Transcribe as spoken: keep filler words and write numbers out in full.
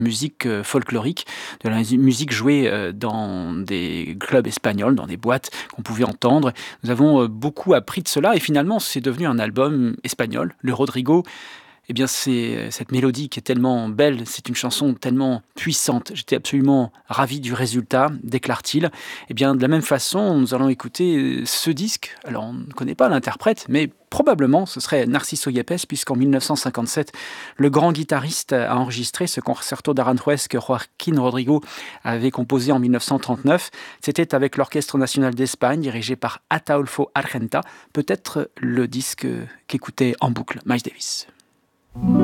musique euh, folklorique, de la mus- musique jouée euh, dans des clubs espagnols, dans des boîtes qu'on pouvait entendre. Nous avons euh, beaucoup appris de cela et finalement c'est devenu un album espagnol. Le Rodrigo, eh bien c'est euh, cette mélodie qui est tellement belle, c'est une chanson tellement puissante. J'étais absolument ravi du résultat, déclare-t-il. Eh bien de la même façon, nous allons écouter euh, ce disque. Alors on ne connaît pas l'interprète, mais probablement ce serait Narciso Yepes, puisqu'en mille neuf cent cinquante-sept, le grand guitariste a enregistré ce concerto d'Aranjuez que Joaquín Rodrigo avait composé en mille neuf cent trente-neuf. C'était avec l'Orchestre national d'Espagne, dirigé par Ataulfo Argenta, peut-être le disque qu'écoutait en boucle Miles Davis.